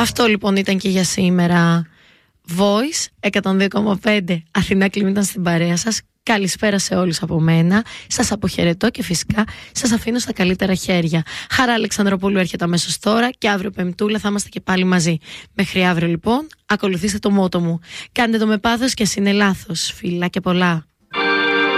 Αυτό λοιπόν ήταν και για σήμερα. Voice 102,5 Αθηνά Κλίμη ήταν στην παρέα σας. Καλησπέρα σε όλους από μένα. Σας αποχαιρετώ και φυσικά σας αφήνω στα καλύτερα χέρια. Χαρά Αλεξανδροπούλου έρχεται αμέσως τώρα και αύριο Πεμπτούλα θα είμαστε και πάλι μαζί. Μέχρι αύριο λοιπόν, ακολουθήστε το μότο μου. Κάντε το με πάθος και ας είναι λάθος. Φιλά και πολλά.